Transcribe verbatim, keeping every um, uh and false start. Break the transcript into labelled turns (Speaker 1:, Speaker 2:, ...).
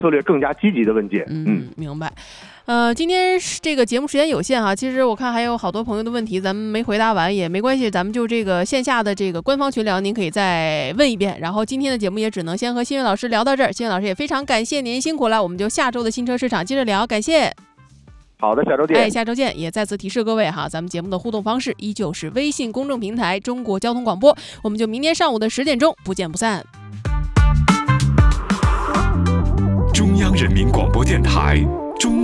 Speaker 1: 策略更加积极的问界。
Speaker 2: 嗯，嗯明白。呃，今天这个节目时间有限哈，其实我看还有好多朋友的问题咱们没回答完，也没关系，咱们就这个线下的这个官方群聊，您可以再问一遍。然后今天的节目也只能先和新月老师聊到这儿，新月老师也非常感谢您辛苦了，我们就下周的新车市场接着聊，感谢。
Speaker 1: 好的，下周见。
Speaker 2: 哎，下周见。也再次提示各位哈，咱们节目的互动方式依旧是微信公众平台中国交通广播，我们就明天上午的十点钟不见不散。
Speaker 3: 中央人民广播电台